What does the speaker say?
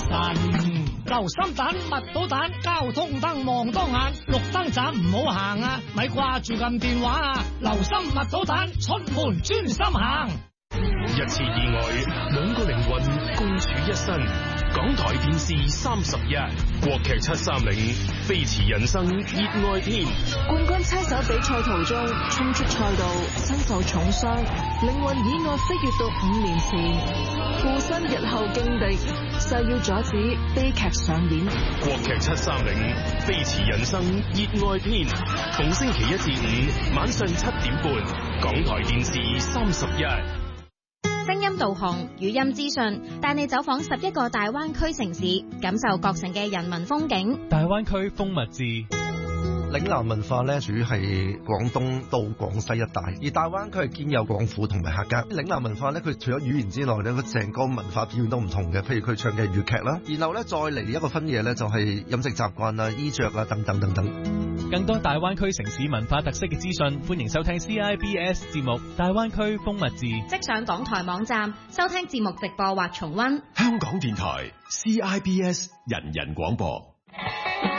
神。留心蛋、密到蛋，交通燈望多眼，綠燈站唔好行啊，咪掛住撳電話啊，留心密到蛋，出門專心行。 一次意外，兩個靈魂共處一身。港台電視31，國劇730，飛馳人生熱愛篇。 冠軍車手比賽途中衝出賽道，身受重傷，靈魂意外飛越到5年前，附身日後勁敵，誓要阻止悲劇上演。 國劇730，飛馳人生熱愛篇，逢星期1至5晚上7點半，港台電視31。 聲音導航、語音資訊，帶你走訪11個大灣區城市，感受各城嘅人文風景。 大灣區風物志。 嶺南文化咧，主要係廣東到廣西一帶，而大灣區係兼有廣府同埋客家。嶺南文化咧，佢除咗語言之外咧，佢成個文化表現都唔同嘅。譬如佢唱嘅粵劇啦，然後咧再嚟一個分野咧，就係飲食習慣啊、衣着啊等等等等。 更多大灣區城市文化特色嘅資訊，歡迎收聽 CIBS 節目《大灣區風物志》。 即上港台網站收聽節目直播或重溫。 香港電台 CIBS 人人廣播。